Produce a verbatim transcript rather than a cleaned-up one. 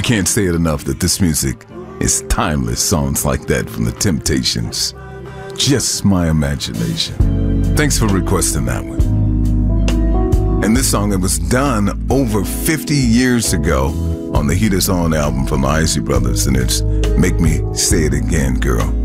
can't say it enough that this music is timeless. Songs like that from the Temptations. Just my imagination. Thanks for requesting that one. And this song that was done over fifty years ago on the Heat Is On album from the Isley Brothers, and it's Make Me Say It Again, Girl.